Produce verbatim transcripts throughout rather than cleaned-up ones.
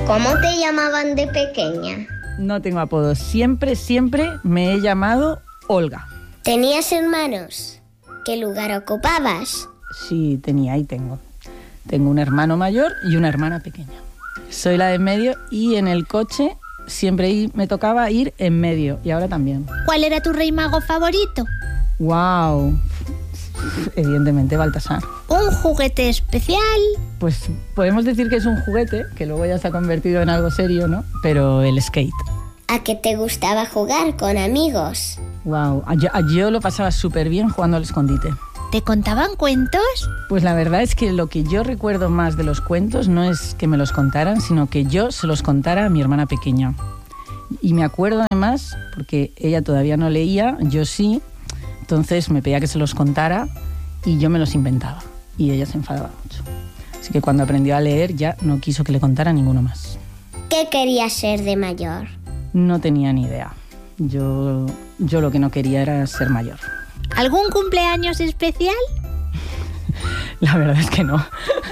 ¿Cómo te llamaban de pequeña? No tengo apodo. Siempre, siempre me he llamado Olga. ¿Tenías hermanos? ¿Qué lugar ocupabas? Sí, tenía y tengo. Tengo un hermano mayor y una hermana pequeña. Soy la de en medio y en el coche siempre me tocaba ir en medio y ahora también. ¿Cuál era tu rey mago favorito? ¡Wow! Evidentemente Baltasar. ¿Un juguete especial? Pues podemos decir que es un juguete, que luego ya se ha convertido en algo serio, ¿no? Pero el skate. ¿A qué te gustaba jugar con amigos? ¡Wow! Yo, yo lo pasaba súper bien jugando al escondite. ¿Te contaban cuentos? Pues la verdad es que lo que yo recuerdo más de los cuentos no es que me los contaran, sino que yo se los contara a mi hermana pequeña. Y me acuerdo además, porque ella todavía no leía, yo sí, entonces me pedía que se los contara y yo me los inventaba. Y ella se enfadaba mucho. Así que cuando aprendió a leer ya no quiso que le contara ninguno más. ¿Qué querías ser de mayor? No tenía ni idea. Yo, yo lo que no quería era ser mayor. ¿Algún cumpleaños especial? La verdad es que no.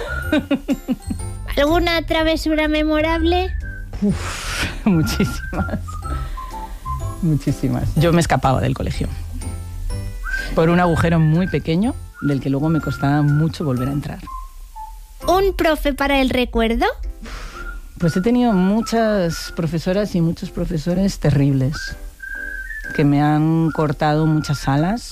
¿Alguna travesura memorable? Uf, muchísimas. Muchísimas. Yo me escapaba del colegio. Por un agujero muy pequeño, del que luego me costaba mucho volver a entrar. ¿Un profe para el recuerdo? Pues he tenido muchas profesoras y muchos profesores terribles, que me han cortado muchas alas.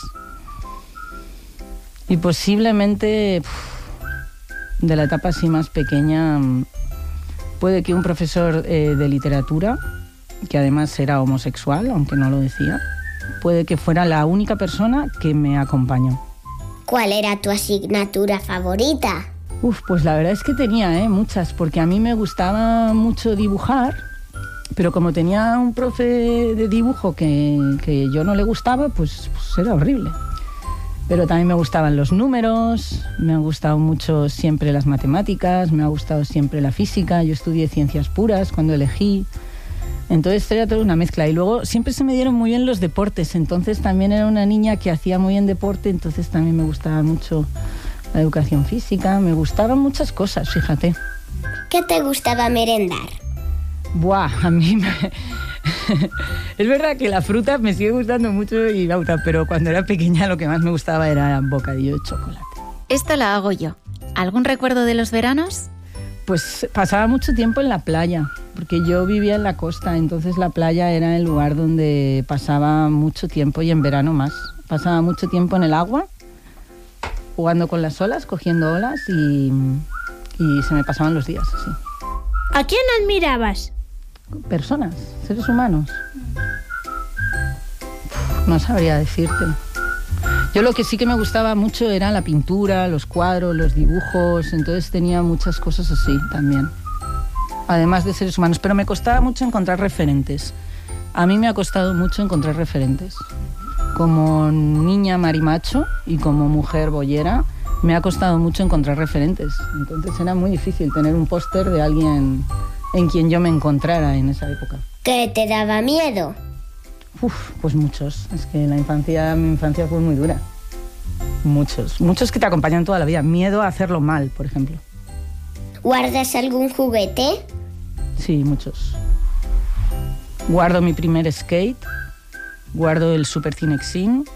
Y posiblemente de la etapa así más pequeña, puede que un profesor eh, de literatura, que además era homosexual, aunque no lo decía, puede que fuera la única persona que me acompañó. ¿Cuál era tu asignatura favorita? Uf, pues la verdad es que tenía eh, muchas, porque a mí me gustaba mucho dibujar, pero como tenía un profe de dibujo que, que yo no le gustaba, pues, pues era horrible. Pero también me gustaban los números, me han gustado mucho siempre las matemáticas, me ha gustado siempre la física. Yo estudié ciencias puras cuando elegí. Entonces era toda una mezcla. Y luego siempre se me dieron muy bien los deportes. Entonces también era una niña que hacía muy bien deporte, entonces también me gustaba mucho la educación física. Me gustaban muchas cosas, fíjate. ¿Qué te gustaba merendar? Buah, a mí me... Es verdad que la fruta me sigue gustando mucho y bauta, pero cuando era pequeña lo que más me gustaba era bocadillo de chocolate. Esta la hago yo. ¿Algún recuerdo de los veranos? Pues pasaba mucho tiempo en la playa, porque yo vivía en la costa, entonces la playa era el lugar donde pasaba mucho tiempo y en verano más. Pasaba mucho tiempo en el agua, jugando con las olas, cogiendo olas y, y se me pasaban los días así. ¿A quién admirabas? Personas, seres humanos. Uf, no sabría decirte. Yo lo que sí que me gustaba mucho era la pintura, los cuadros, los dibujos, entonces tenía muchas cosas así también. Además de seres humanos, pero me costaba mucho encontrar referentes. A mí me ha costado mucho encontrar referentes. Como niña marimacho y como mujer boyera, me ha costado mucho encontrar referentes. Entonces era muy difícil tener un póster de alguien en quien yo me encontrara en esa época. ¿Qué te daba miedo? Uf, pues muchos. Es que la infancia, mi infancia fue muy dura. Muchos. Muchos que te acompañan toda la vida. Miedo a hacerlo mal, por ejemplo. ¿Guardas algún juguete? Sí, muchos. Guardo mi primer skate. Guardo el Super Cinexin.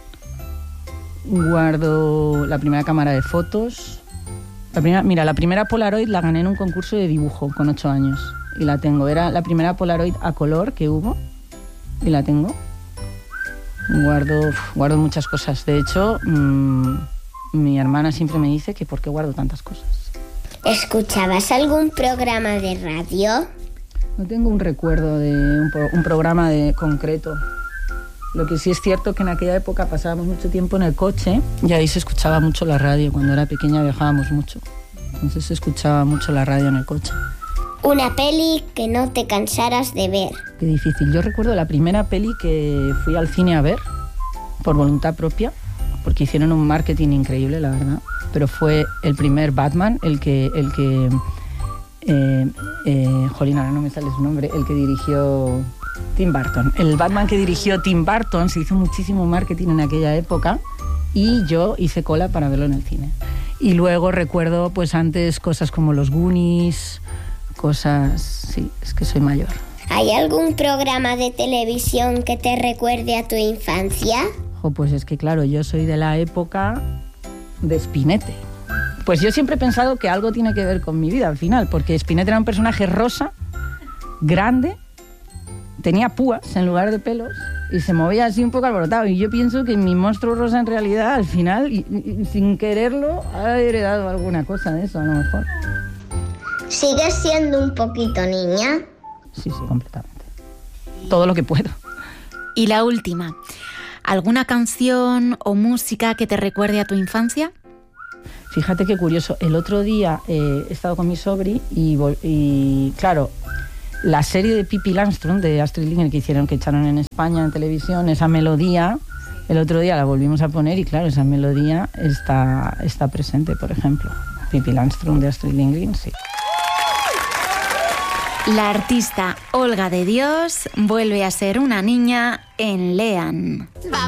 Guardo la primera cámara de fotos. La primera, mira, la primera Polaroid la gané en un concurso de dibujo con ocho años. Y la tengo. Era la primera Polaroid a color que hubo. Y la tengo. Guardo, guardo muchas cosas. De hecho, mmm, mi hermana siempre me dice que por qué guardo tantas cosas. ¿Escuchabas algún programa de radio? No tengo un recuerdo de un, pro, un programa de concreto. Lo que sí es cierto que en aquella época pasábamos mucho tiempo en el coche y ahí se escuchaba mucho la radio. Cuando era pequeña viajábamos mucho. Entonces se escuchaba mucho la radio en el coche. Una peli que no te cansaras de ver. Qué difícil. Yo recuerdo la primera peli que fui al cine a ver por voluntad propia, porque hicieron un marketing increíble, la verdad. Pero fue el primer Batman, el que... El que eh, eh, jolín, ahora no me sale su nombre, el que dirigió Tim Burton. El Batman que dirigió Tim Burton, se hizo muchísimo marketing en aquella época y yo hice cola para verlo en el cine. Y luego recuerdo, pues antes, cosas como los Goonies, cosas, sí, es que soy mayor. ¿Hay algún programa de televisión que te recuerde a tu infancia? Jo, pues es que claro, yo soy de la época de Spinette. Pues yo siempre he pensado que algo tiene que ver con mi vida al final, porque Spinette era un personaje rosa, grande, tenía púas en lugar de pelos y se movía así un poco alborotado. Y yo pienso que mi monstruo rosa en realidad al final, y, y, sin quererlo, ha heredado alguna cosa de eso a lo mejor. ¿Sigues siendo un poquito niña? Sí, sí, completamente. Todo lo que puedo. Y la última, ¿alguna canción o música que te recuerde a tu infancia? Fíjate qué curioso, el otro día eh, he estado con mi sobri y, y claro, la serie de Pippi Langström de Astrid Lindgren que hicieron, que echaron en España en televisión, esa melodía, el otro día la volvimos a poner y claro, esa melodía está, está presente, por ejemplo. Pippi Langström de Astrid Lindgren, sí. La artista Olga de Dios vuelve a ser una niña en Lean.